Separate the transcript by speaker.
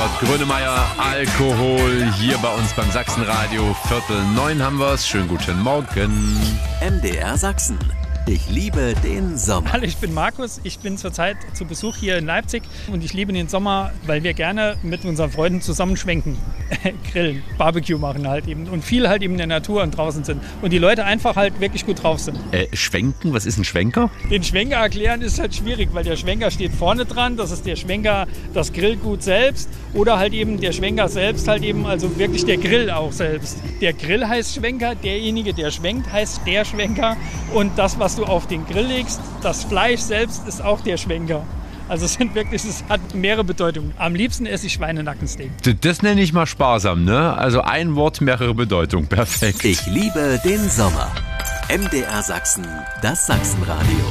Speaker 1: Herbert Grönemeyer, Alkohol hier bei uns beim Sachsenradio. 8:45 haben wir es. Schönen guten Morgen.
Speaker 2: MDR Sachsen. Ich liebe den Sommer.
Speaker 3: Hallo, ich bin Markus. Ich bin zurzeit zu Besuch hier in Leipzig und ich liebe den Sommer, weil wir gerne mit unseren Freunden zusammen schwenken, grillen, Barbecue machen halt eben und viel halt eben in der Natur und draußen sind und die Leute einfach halt wirklich gut drauf sind.
Speaker 1: Schwenken, was ist ein Schwenker?
Speaker 3: Den Schwenker erklären ist halt schwierig, weil der Schwenker steht vorne dran, das ist der Schwenker, das Grillgut selbst oder halt eben der Schwenker selbst halt eben, also wirklich der Grill auch selbst. Der Grill heißt Schwenker, derjenige, der schwenkt, heißt der Schwenker und das, was du auf den Grill legst, das Fleisch selbst ist auch der Schwenker. Also es hat mehrere Bedeutungen. Am liebsten esse ich Schweinenackensteak.
Speaker 1: Das nenne ich mal sparsam, ne? Also ein Wort, mehrere Bedeutungen. Perfekt.
Speaker 2: Ich liebe den Sommer. MDR Sachsen, das Sachsenradio.